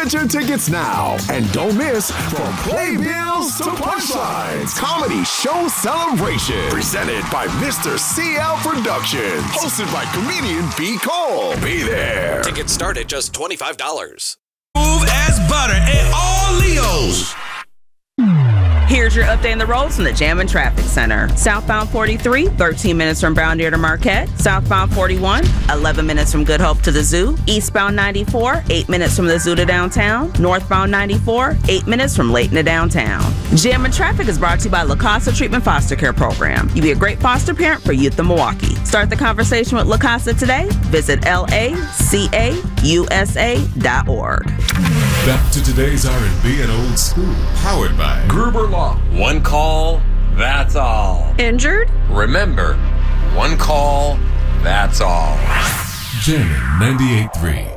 Get your tickets now. And don't miss From Playbills to Punchlines Comedy Show Celebration. Presented by Mr. CL Productions. Hosted by comedian B. Cole. Be there. Tickets start at just $25. Smooth as butter and all Leos. Here's your update on the roads from the Jammin' Traffic Center. Southbound 43, 13 minutes from Brown-Deer to Marquette. Southbound 41, 11 minutes from Good Hope to the Zoo. Eastbound 94, 8 minutes from the Zoo to downtown. Northbound 94, 8 minutes from Layton to downtown. Jammin' Traffic is brought to you by La Casa Treatment Foster Care Program. You be a great foster parent for youth in Milwaukee. Start the conversation with La Casa today. Visit LACAUSA.org. Back to today's R&B and old school. Powered by Gruber Law. One call, that's all. Injured? Remember, one call, that's all. Jammin' 98.3.